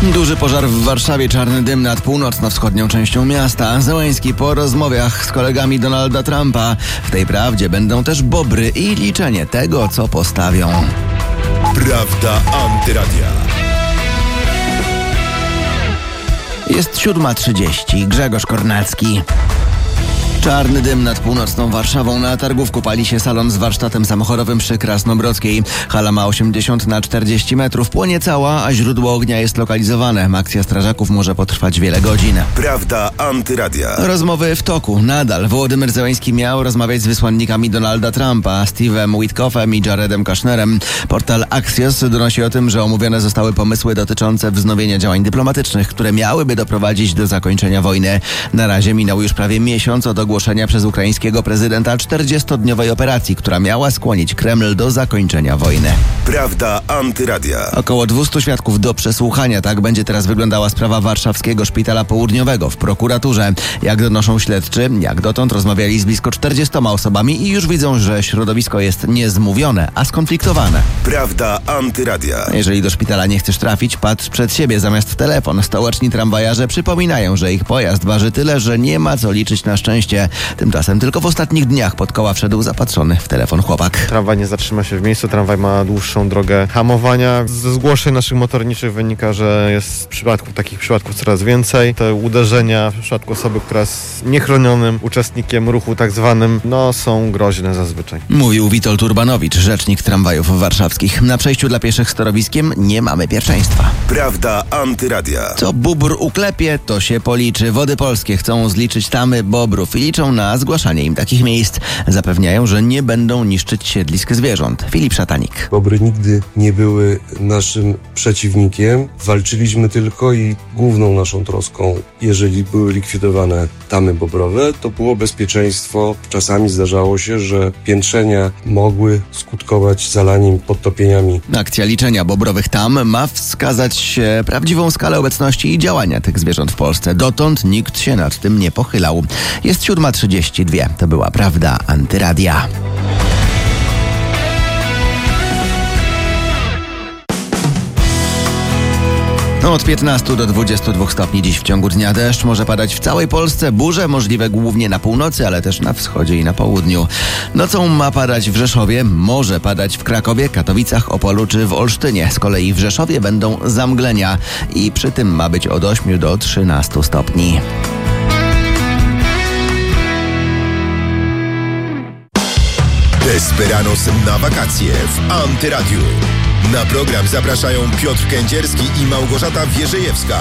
Duży pożar w Warszawie, czarny dym nad północno-wschodnią częścią miasta. Zełenski po rozmowach z kolegami Donalda Trumpa. W tej prawdzie będą też bobry i liczenie tego, co postawią. Prawda Antyradia. Jest 7:30. Grzegorz Kornacki. Czarny dym nad północną Warszawą. Na Targówku pali się salon z warsztatem samochodowym przy Krasnobrodzkiej. Hala ma 80 na 40 metrów. Płonie cała, a źródło ognia jest lokalizowane. Akcja strażaków może potrwać wiele godzin. Prawda Antyradia. Rozmowy w toku. Nadal Wołodymyr Zełenski miał rozmawiać z wysłannikami Donalda Trumpa, Steve'em Witkoffem i Jaredem Kushnerem. Portal Axios donosi o tym, że omówione zostały pomysły dotyczące wznowienia działań dyplomatycznych, które miałyby doprowadzić do zakończenia wojny. Na razie minął już prawie miesiąc od ogłoszenia przez ukraińskiego prezydenta 40-dniowej operacji, która miała skłonić Kreml do zakończenia wojny. Prawda Antyradia. Około 200 świadków do przesłuchania. Tak będzie teraz wyglądała sprawa warszawskiego szpitala południowego w prokuraturze. Jak donoszą śledczy, jak dotąd rozmawiali z blisko 40 osobami i już widzą, że środowisko jest nie zmówione, a skonfliktowane. Prawda Antyradia. Jeżeli do szpitala nie chcesz trafić, patrz przed siebie zamiast w telefon. Stołeczni tramwajarze przypominają, że ich pojazd waży tyle, że nie ma co liczyć na szczęście. Tymczasem tylko w ostatnich dniach pod koła wszedł zapatrzony w telefon chłopak. Tramwaj nie zatrzyma się w miejscu, tramwaj ma dłuższą drogę hamowania. Ze zgłoszeń naszych motorniczych wynika, że jest takich przypadków coraz więcej. Te uderzenia w przypadku osoby, która jest niechronionym uczestnikiem ruchu tak zwanym, są groźne zazwyczaj. Mówił Witold Urbanowicz, rzecznik tramwajów warszawskich. Na przejściu dla pieszych z torowiskiem nie mamy pierwszeństwa. Prawda Antyradia. Co bóbr uklepie, to się policzy. Wody Polskie chcą zliczyć tamy bobrów i liczą na zgłaszanie im takich miejsc. Zapewniają, że nie będą niszczyć siedlisk zwierząt. Filip Szatanik. Bobry nigdy nie były naszym przeciwnikiem. Walczyliśmy tylko i główną naszą troską, jeżeli były likwidowane tamy bobrowe, to było bezpieczeństwo. Czasami zdarzało się, że piętrzenia mogły skutkować zalaniem, podtopieniami. Akcja liczenia bobrowych tam ma wskazać prawdziwą skalę obecności i działania tych zwierząt w Polsce. Dotąd nikt się nad tym nie pochylał. Jest 7:32. To była Prawda Antyradia. Od 15 do 22 stopni dziś w ciągu dnia. Deszcz może padać w całej Polsce, burze możliwe głównie na północy, ale też na wschodzie i na południu. Nocą ma padać w Rzeszowie, może padać w Krakowie, Katowicach, Opolu czy w Olsztynie. Z kolei w Rzeszowie będą zamglenia i przy tym ma być od 8 do 13 stopni. Desperados na wakacje w Antyradiu. Na program zapraszają Piotr Kędzierski i Małgorzata Wierzejewska.